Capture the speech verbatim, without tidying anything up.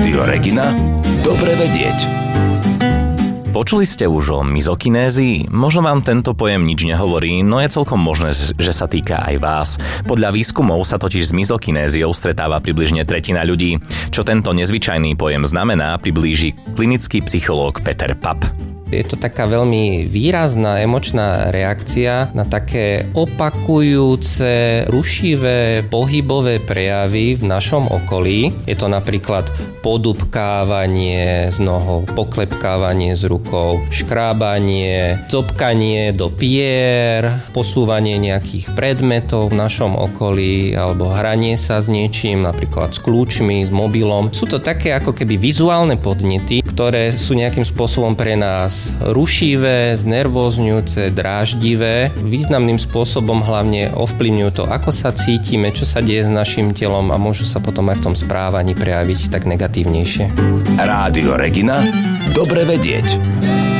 Rádio Regina. Dobre vedieť. Počuli ste už o mizokinézii? Možno vám tento pojem nič nehovorí, no je celkom možné, že sa týka aj vás. Podľa výskumov sa totiž s mizokinéziou stretáva približne tretina ľudí. Čo tento nezvyčajný pojem znamená, priblíži klinický psychológ Peter Papp. Je to taká veľmi výrazná emočná reakcia na také opakujúce, rušivé, pohybové prejavy v našom okolí. Je to napríklad podupkávanie s nohou, poklepkávanie s rukou, škrábanie, copkanie do pier, posúvanie nejakých predmetov v našom okolí alebo hranie sa s niečím, napríklad s kľúčmi, s mobilom. Sú to také ako keby vizuálne podnety, ktoré sú nejakým spôsobom pre nás rušivé, znervózňujúce, dráždivé. Významným spôsobom hlavne ovplyvňujú to, ako sa cítime, čo sa deje s našim telom a môžu sa potom aj v tom správaní prejaviť tak negatívnejšie. Rádio Regina. Dobre vedieť.